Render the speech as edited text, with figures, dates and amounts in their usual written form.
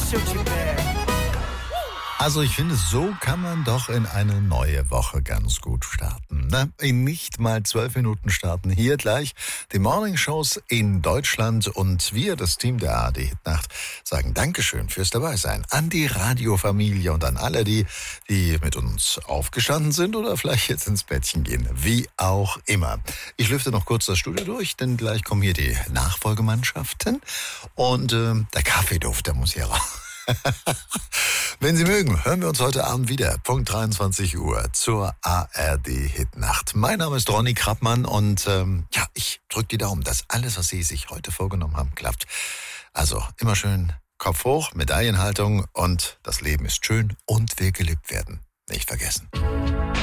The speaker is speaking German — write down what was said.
Also ich finde, so kann man doch in eine neue Woche ganz gut starten. Ne? In nicht mal 12 Minuten starten hier gleich die Morningshows in Deutschland und wir, das Team der ARD Hitnacht, sagen Dankeschön fürs Dabeisein an die Radiofamilie und an alle, die mit uns aufgestanden sind oder vielleicht jetzt ins Bettchen gehen, wie auch immer. Ich lüfte noch kurz das Studio durch, denn gleich kommen hier die Nachfolgemannschaften und der Kaffeeduft, der muss hier raus. Wenn Sie mögen, hören wir uns heute Abend wieder, Punkt 23 Uhr zur ARD Hitnacht. Mein Name ist Ronny Krappmann und ich drücke die Daumen, dass alles, was Sie sich heute vorgenommen haben, klappt. Also immer schön Kopf hoch, Medaillenhaltung und das Leben ist schön und will gelebt werden. Nicht vergessen.